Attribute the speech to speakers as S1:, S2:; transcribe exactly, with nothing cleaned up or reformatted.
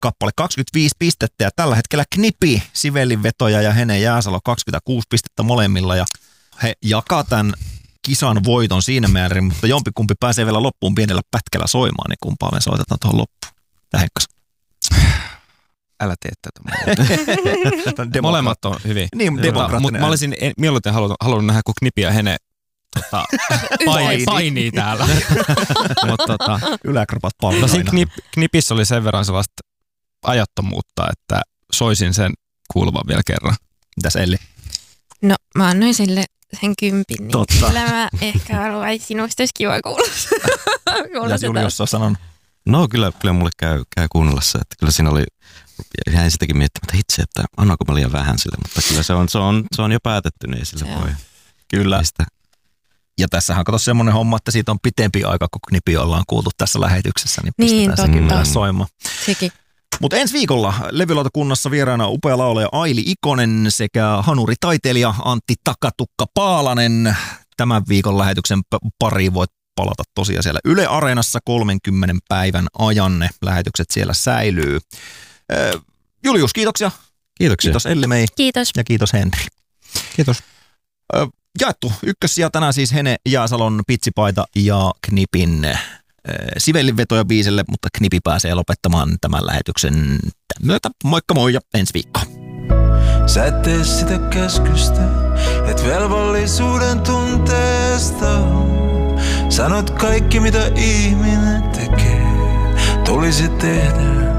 S1: kappale kaksikymmentäviisi pistettä ja tällä hetkellä Knipi, Sibellin vetoja ja Hene Jääsalo kaksikymmentäkuusi pistettä molemmilla ja he jakaa tämän kisan voiton siinä määrin, mutta jompikumpi pääsee vielä loppuun pienellä pätkällä soimaan, niin kumpaa me soitetaan tuohon loppuun. Ja Henkkas.
S2: Älä tee tätä. Molemmat on hyvin.
S1: Niin, demokraattinen.
S2: Mutta mä olisin mieluiten halunnut, halunnut nähdä, kun Knipi ja Hene tota, painii, painii täällä. Mut, tota,
S1: Yläkropat paljon.
S2: No siinä knip, Knipissä oli sen verran sellaista ajattomuutta, että soisin sen kuuluvan vielä kerran.
S1: Mitäs Elli?
S3: No mä annoin sille sen kympin, niin
S1: Totta.
S3: kyllä mä ehkä haluaisin sinusta olisi kiva kuulla.
S1: Mitäs Julius on sanonut?
S4: No kyllä, kyllä mulle käy, käy kuunnella se, että kyllä siinä oli, jäin sitäkin miettimään, että itse, että annaanko mä liian vähän sille, mutta kyllä se on, se on, se on jo päätetty, niin sille voi.
S1: Kyllä. Sitä. Ja tässähän kato semmoinen homma, että siitä on pitempi aika, kun Knipi ollaan kuultu tässä lähetyksessä, niin pistetään
S3: niin,
S1: sekin vielä soimaan.
S3: Sekin.
S1: Mutta ensi viikolla levylautakunnassa vieraana upea laulaja Aili Ikonen sekä hanuritaiteilija Antti Takatukka Paalanen. Tämän viikon lähetyksen pariin voit palata tosiaan siellä Yle Areenassa kolmenkymmenen päivän ajan. Ne lähetykset siellä säilyy. Äh, Julius, kiitoksia.
S4: Kiitoksia.
S1: Kiitos Elli-Mei.
S3: Kiitos.
S1: Ja kiitos Henri.
S2: Kiitos.
S1: Äh, jaettu ykkössiä tänään siis Hene Jääsalon Pitsipaita ja Knipin äh, Sibellin vetoja biiselle, mutta Knipi pääsee lopettamaan tämän lähetyksen tämän myötä. Moikka moi ja ensi viikkoon.
S5: Sä et tee sitä käskystä, et velvollisuuden tunteesta. Sanot kaikki mitä ihminen tekee, tulisi tehdä.